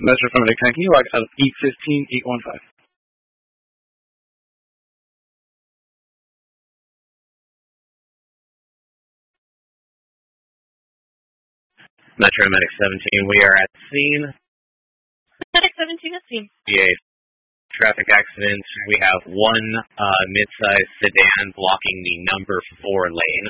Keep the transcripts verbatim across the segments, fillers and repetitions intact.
Metro from the Kentucky, log out eight fifteen eight one five. Metro Medic seventeen, we are at scene. Medic seventeen at scene. A traffic accident. We have one uh, mid-sized sedan blocking the number four lane.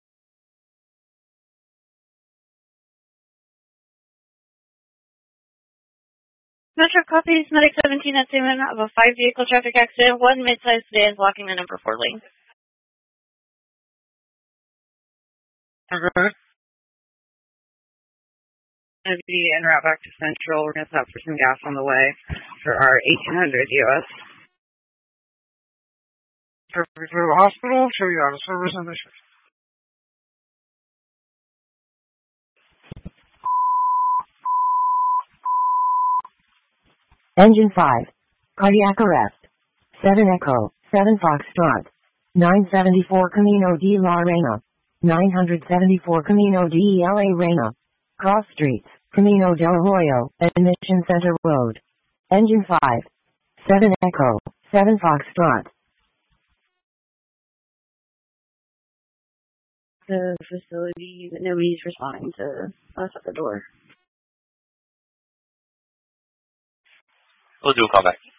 Metro copies. Medic seventeen at scene of a five-vehicle traffic accident. One mid-sized sedan blocking the number four lane. Uh-huh. Going to be en route back to Central. We're going to stop for some gas on the way for our eighteen hundred U S. Should we go to the hospital? Should we go to service on this? Engine five. Cardiac arrest. seven Echo. seven Foxtrot. nine seventy-four Camino de la Reina. nine seventy-four Camino de la Reina. Cross Streets. Camino del Arroyo. Mission Center Road. Engine five. seven Echo. seven Foxtrot. The facility, nobody's responding to us at the door. We'll do a call back.